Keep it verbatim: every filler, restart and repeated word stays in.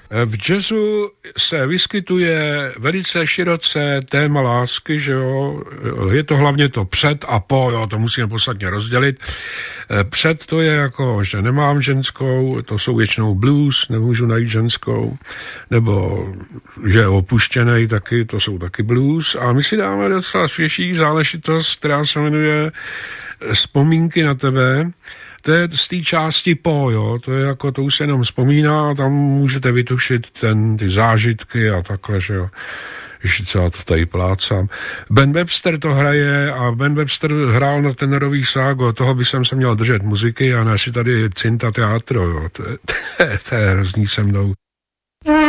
V jazzu se vyskytuje velice široce téma lásky, že jo, je to hlavně to před a po, jo, to musíme podstatně rozdělit. Před to je jako, že nemám ženskou, to jsou většinou blues, nemůžu najít ženskou, nebo že je opuštěnej taky, to jsou taky blues. A my si dáme docela svěžší záležitost, která se jmenuje Vzpomínky na tebe. To je z té části po, jo, to je jako, to už se jenom vzpomíná, tam můžete vytušit ten, ty zážitky a takhle, že jo. Ještě co já to tady plácám. Ben Webster to hraje a Ben Webster hrál na tenorový ságo, toho by jsem se měl držet muziky a ne si tady cinta teatro, jo, to je, to je, to je hrozný se mnou.